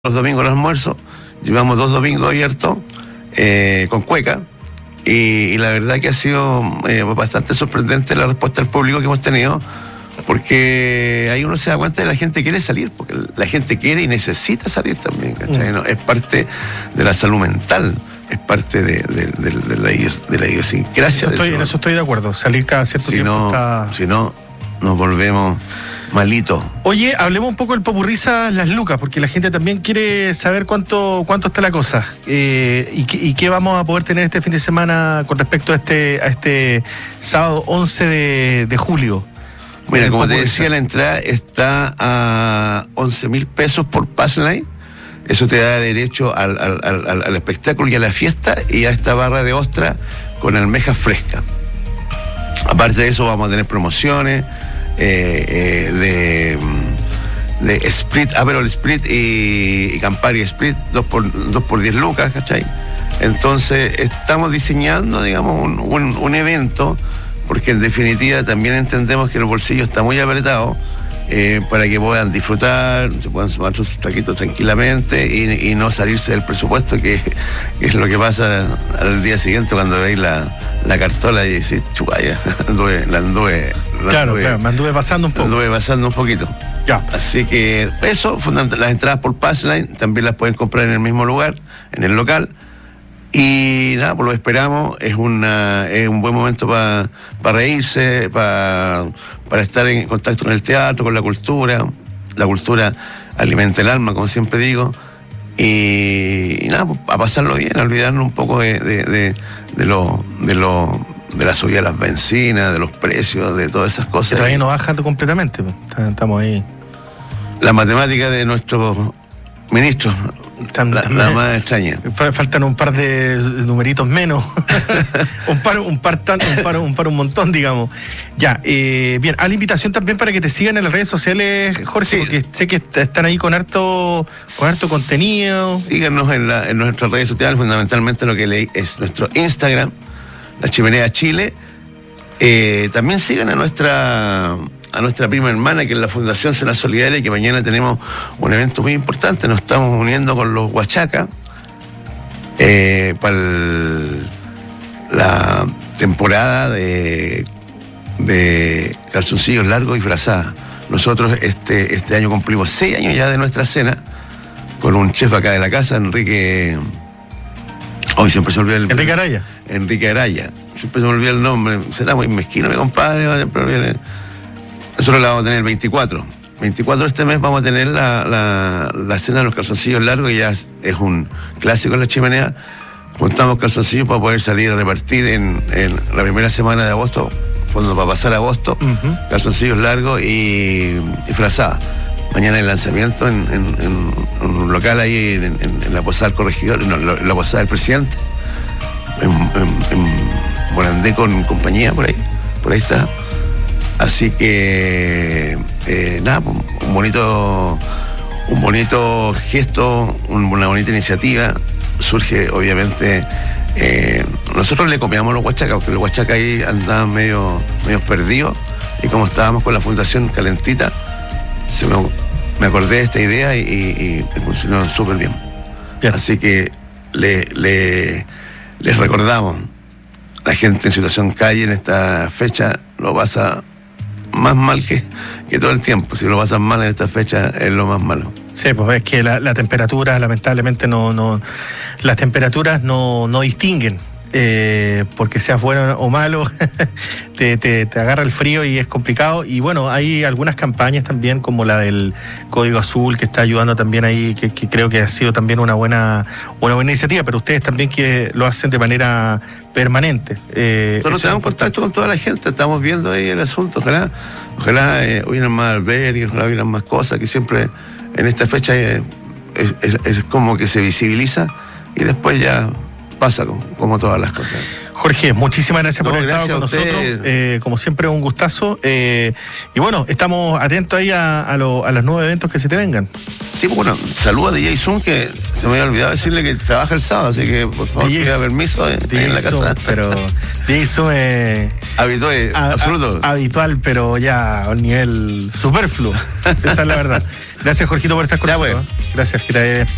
Los domingos al almuerzo, llevamos 2 domingos abiertos con cueca y la verdad que ha sido bastante sorprendente la respuesta del público que hemos tenido, porque ahí uno se da cuenta de que la gente quiere salir, porque la gente quiere y necesita salir también, ¿cachai? ¿No? Es parte de la salud mental, es parte de la idiosincrasia. En eso estoy de acuerdo, salir cada cierto tiempo Si no, nos volvemos malito. Oye, hablemos un poco del popurrisa Las Lucas, porque la gente también quiere saber cuánto está la cosa y qué vamos a poder tener este fin de semana con respecto a este sábado 11 de julio. Mira, como te decía, la entrada está a 11.000 pesos por Passline. Eso te da derecho al espectáculo y a la fiesta y a esta barra de ostra con almejas frescas. Aparte de eso vamos a tener promociones de Split, Aperol Split y Campari Split, 2 por 10 lucas, ¿cachai? Entonces estamos diseñando, digamos, un evento, porque en definitiva también entendemos que el bolsillo está muy apretado, para que puedan disfrutar, se puedan sumar sus traquitos tranquilamente y no salirse del presupuesto, que es lo que pasa al día siguiente cuando veis la cartola y decís, chupaya, me anduve pasando un poco. Anduve pasando un poquito. Ya. Así que eso, las entradas por Passline también las pueden comprar en el mismo lugar, en el local. Y nada, pues lo esperamos, es un buen momento para reírse, para estar en contacto con el teatro, con la cultura. La cultura alimenta el alma, como siempre digo, y nada, pues, a pasarlo bien, a olvidarnos un poco de la subida de las bencinas, de los precios, de todas esas cosas. Todavía no baja completamente, estamos ahí. La matemática de nuestros ministros, la más extraña. Faltan un par de numeritos menos. un montón, digamos. Ya, bien, a la invitación también para que te sigan en las redes sociales, Jorge, sí, porque sé que están ahí con harto contenido. Síganos en nuestras redes sociales, fundamentalmente lo que leí es nuestro Instagram, La Chimenea Chile. También sigan a nuestra prima hermana, que es la Fundación Cena Solidaria, y que mañana tenemos un evento muy importante. Nos estamos uniendo con los Huachacas para la temporada de calzoncillos largos y frazadas. Nosotros este año cumplimos 6 años ya de nuestra cena con un chef acá de la casa, Enrique. Hoy siempre se olvida el Enrique Araya. Enrique Araya. Siempre se me olvida el nombre. Será muy mezquino, mi compadre. Nosotros la vamos a tener el 24. 24 de este mes vamos a tener la cena de los calzoncillos largos, y ya es un clásico en La Chimenea. Juntamos calzoncillos para poder salir a repartir en la primera semana de agosto, cuando va a pasar agosto, calzoncillos largos y frazadas. Mañana el lanzamiento en un local ahí en la Posada del Corregidor, en la Posada del Presidente, en Morandé con compañía, por ahí está. Así que nada, un bonito gesto, una bonita iniciativa. Surge, obviamente, nosotros le copiamos a los Huachacas, porque los Huachacas ahí andaban medio perdidos, y como estábamos con la Fundación calentita, me acordé de esta idea y funcionó súper bien. Así que les recordamos, la gente en situación calle en esta fecha lo pasa más mal que todo el tiempo. Si lo pasan mal en esta fecha, es lo más malo. Sí, pues es que la temperatura, lamentablemente, las temperaturas no distinguen, porque seas bueno o malo, te agarra el frío y es complicado. Y bueno, hay algunas campañas también, como la del Código Azul, que está ayudando también ahí, que creo que ha sido también una buena iniciativa, pero ustedes también que lo hacen de manera permanente. Nosotros tenemos contacto con toda la gente, estamos viendo ahí el asunto. Ojalá hubieran más albergues, ojalá hubieran más cosas, que siempre en esta fecha es como que se visibiliza y después ya pasa como todas las cosas. Jorge, muchísimas gracias por haber estado con nosotros. Como siempre, un gustazo. Y bueno, estamos atentos ahí a los nuevos eventos que se te vengan. Sí, pues bueno, saludo a DJ Zoom, que se me había olvidado decirle que trabaja el sábado, así que por favor pida permiso en la casa. Pero DJ Zoom es absoluto. Habitual, pero ya a un nivel superfluo. Esa es la verdad. Gracias, Jorgito, por estar con nosotros. Bueno. Gracias, que te